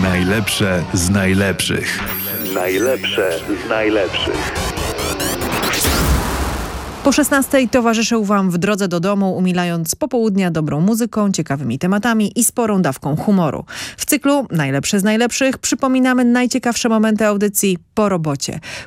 Najlepsze z najlepszych. Najlepsze z najlepszych. Po 16:00 towarzyszył Wam w drodze do domu, umilając popołudnia dobrą muzyką, ciekawymi tematami i sporą dawką humoru. W cyklu Najlepsze z najlepszych przypominamy najciekawsze momenty audycji po robocie.